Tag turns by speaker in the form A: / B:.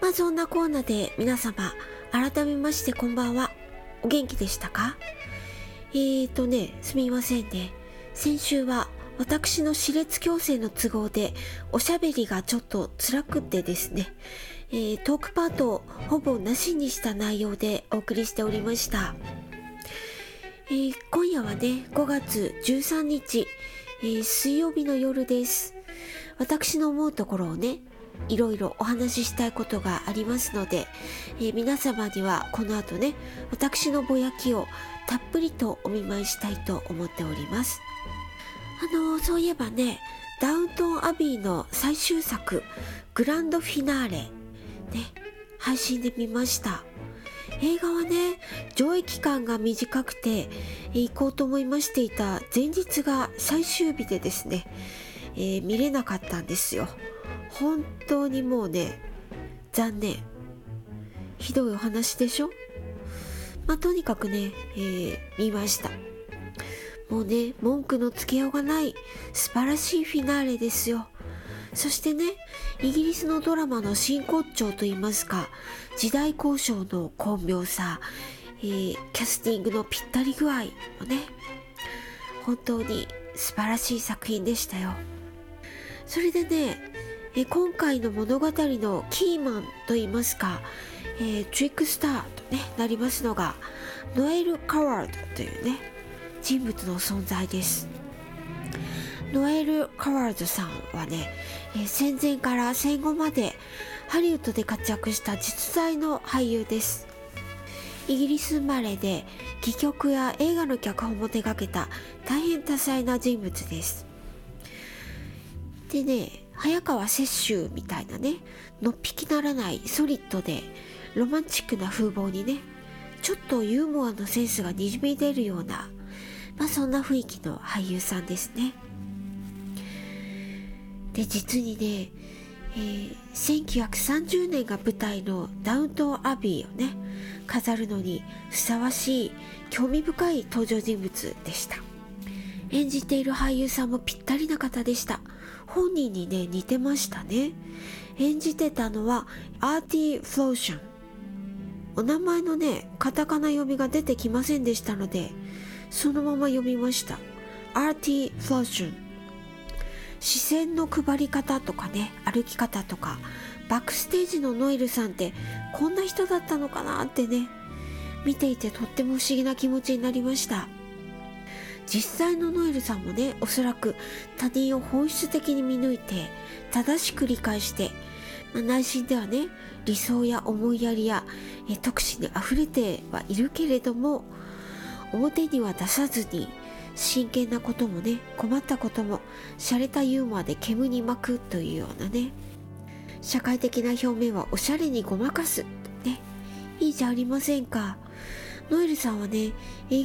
A: そんなコーナーで皆様改めましてこんばんは。お元気でしたか？すみませんね。先週は私の歯列矯正の都合でおしゃべりがちょっと辛くってですね、トークパートをほぼなしにした内容でお送りしておりました。今夜はね5月13日、水曜日の夜です。私の思うところをねいろいろお話ししたいことがありますので、皆様にはこの後ね私のぼやきをたっぷりとお見舞いしたいと思っております。そういえばね、ダウントンアビーの最終作グランドフィナーレね、配信で見ました。映画はね上映期間が短くて行こうと思いましていた前日が最終日でですね、見れなかったんですよ。本当にもうね残念、ひどいお話でしょ。とにかくね、見ました。もうね文句のつけようがない素晴らしいフィナーレですよ。そしてねイギリスのドラマの真骨頂といいますか、時代交渉の巧妙さ、キャスティングのぴったり具合もね本当に素晴らしい作品でしたよ。それでね今回の物語のキーマンといいますか、トリックスターと、ね、なりますのがノエル・カワードというね人物の存在です。ノエル・カワードさんはね、戦前から戦後までハリウッドで活躍した実在の俳優です。イギリス生まれで戯曲や映画の脚本も手掛けた大変多彩な人物です。でね、早川雪舟みたいなねのっぴきならないソリッドでロマンチックな風貌にねちょっとユーモアのセンスがにじみ出るような、そんな雰囲気の俳優さんですね。で実にね、1930年が舞台のダウントンアビーをね飾るのにふさわしい興味深い登場人物でした。演じている俳優さんもぴったりな方でした。本人にね似てましたね。演じてたのはアーティ・フローション。お名前のねカタカナ読みが出てきませんでしたのでそのまま読みました。アーティ・フローション。視線の配り方とかね歩き方とかバックステージのノエルさんってこんな人だったのかなってね見ていてとっても不思議な気持ちになりました。実際のノエルさんもねおそらく他人を本質的に見抜いて正しく理解して、内心ではね理想や思いやりや特使にあふれてはいるけれども表には出さずに真剣なこともね困ったことも洒落たユーモアで煙に巻くというようなね社会的な表面はおしゃれにごまかすね、いいじゃありませんか。ノエルさんはね映